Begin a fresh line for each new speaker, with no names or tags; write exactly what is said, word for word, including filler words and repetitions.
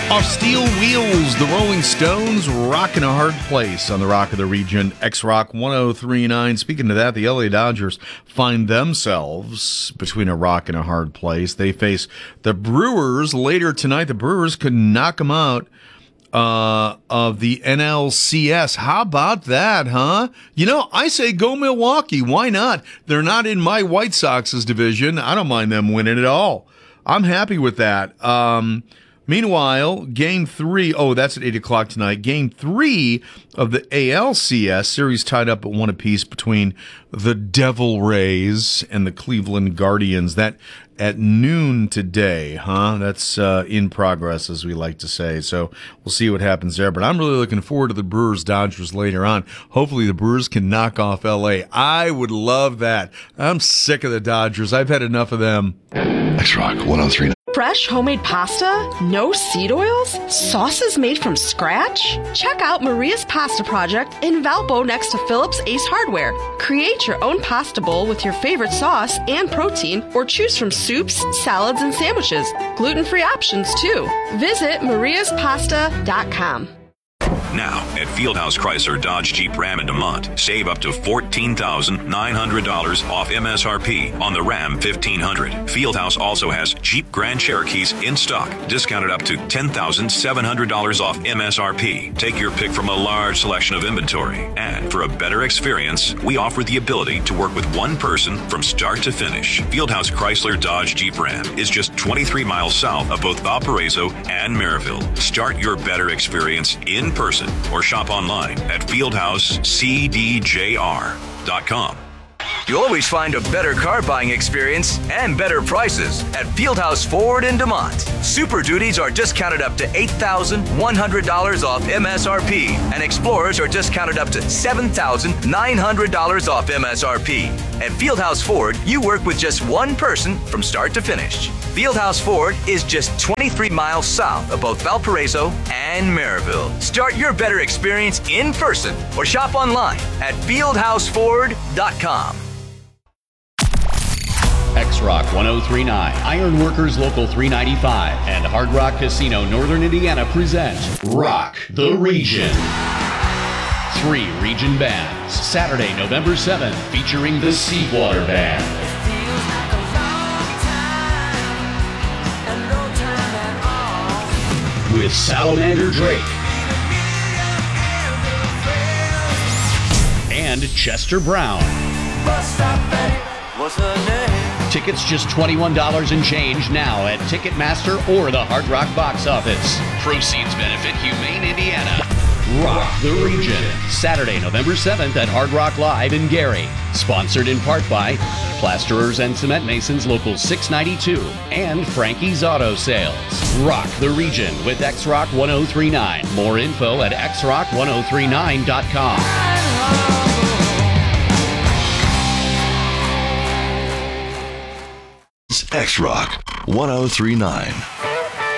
Off Steel Wheels, the Rolling Stones, rocking a hard place on the Rock of the Region, X-Rock one oh three point nine. Speaking of that, the L A Dodgers find themselves between a rock and a hard place. They face the Brewers later tonight. The Brewers could knock them out uh, of the N L C S. How about that, huh? You know, I say go Milwaukee. Why not? They're not in my White Sox's division. I don't mind them winning at all. I'm happy with that. Um... Meanwhile, game three, oh, that's at eight o'clock tonight. Game three of the A L C S series tied up at one apiece between the Devil Rays and the Cleveland Guardians. That at noon today, huh? That's uh, in progress, as we like to say. So we'll see what happens there. But I'm really looking forward to the Brewers-Dodgers later on. Hopefully the Brewers can knock off L A. I would love that. I'm sick of the Dodgers. I've had enough of them.
X-Rock one oh three.
Fresh homemade pasta? No seed oils? Sauces made from scratch? Check out Maria's Pasta Project in Valpo next to Phillips Ace Hardware. Create your own pasta bowl with your favorite sauce and protein, or choose from soups, salads, and sandwiches. Gluten-free options, too. Visit marias pasta dot com.
Now, at Fieldhouse Chrysler Dodge Jeep Ram in DeMont, save up to fourteen thousand nine hundred dollars off M S R P on the Ram fifteen hundred. Fieldhouse also has Jeep Grand Cherokees in stock, discounted up to ten thousand seven hundred dollars off M S R P. Take your pick from a large selection of inventory. And for a better experience, we offer the ability to work with one person from start to finish. Fieldhouse Chrysler Dodge Jeep Ram is just twenty-three miles south of both Valparaiso and Maryville. Start your better experience in person or shop online at fieldhouse c d j r dot com.
You'll always find a better car buying experience and better prices at Fieldhouse Ford in DeMont. Super Duties are discounted up to eight thousand one hundred dollars off M S R P, and Explorers are discounted up to seven thousand nine hundred dollars off M S R P. At Fieldhouse Ford, you work with just one person from start to finish. Fieldhouse Ford is just twenty-three miles south of both Valparaiso and Maryville. Start your better experience in person or shop online at fieldhouse ford dot com.
X-Rock one oh three point nine, Ironworkers Local three ninety-five, and Hard Rock Casino Northern Indiana present Rock the Region. Three region bands, Saturday, November seventh, featuring the Seawater Band. With Salamander Drake. And Chester Brown.
What's her name?
Tickets just twenty-one dollars and change now at Ticketmaster or the Hard Rock box office. Proceeds benefit Humane Indiana. Rock the Region. Saturday, November seventh at Hard Rock Live in Gary. Sponsored in part by Plasterers and Cement Masons Local six ninety-two and Frankie's Auto Sales. Rock the Region with X-Rock one oh three point nine. More info at x rock one oh three nine dot com.
X-Rock one oh three point nine.